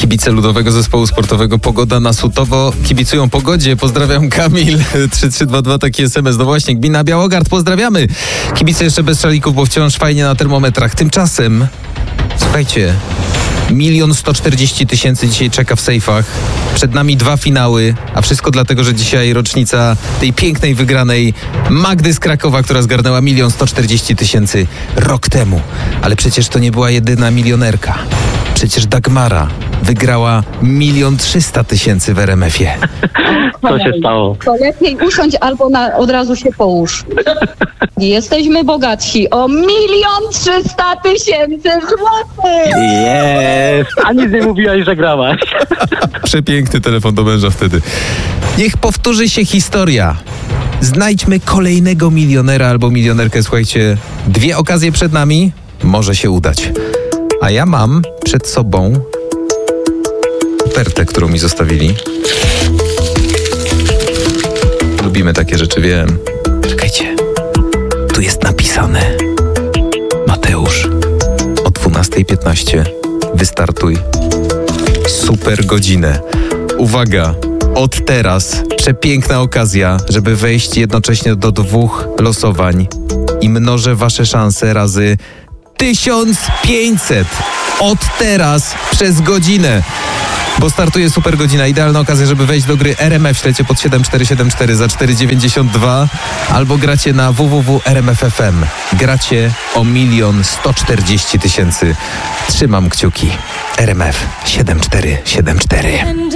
Kibice Ludowego Zespołu Sportowego Pogoda na Sutowo kibicują pogodzie. Pozdrawiam, Kamil. 3322, taki SMS. No właśnie, gmina Białogard, pozdrawiamy. Kibice jeszcze bez szalików, bo wciąż fajnie na termometrach. Tymczasem, słuchajcie, 1 140 000 dzisiaj czeka w sejfach. Przed nami 2 finały, a wszystko dlatego, że dzisiaj rocznica tej pięknej wygranej Magdy z Krakowa, która zgarnęła 1 140 000 rok temu. Ale przecież to nie była jedyna milionerka. Przecież Dagmara wygrała 1 300 000 w RMF-ie. Co się stało? To lepiej usiądź albo od razu się połóż. Jesteśmy bogatsi o 1 300 000 złotych! Jest! A nic nie mówiłaś, że grałaś. Przepiękny telefon do męża wtedy. Niech powtórzy się historia. Znajdźmy kolejnego milionera albo milionerkę. Słuchajcie, 2 okazje przed nami. Może się udać. A ja mam przed sobą kopertę, którą mi zostawili. Lubimy takie rzeczy, wiem. Czekajcie. Tu jest napisane: Mateusz, o 12:15 wystartuj. Super godzinę. Uwaga, od teraz przepiękna okazja, żeby wejść jednocześnie do 2 losowań i mnożę wasze szanse razy 1500. Od teraz przez godzinę. Bo startuje super godzina. Idealna okazja, żeby wejść do gry RMF. Śledźcie pod 7444 za 4,92 albo gracie na www.rmf.fm. Gracie o 1 140 000. Trzymam kciuki. RMF 7474.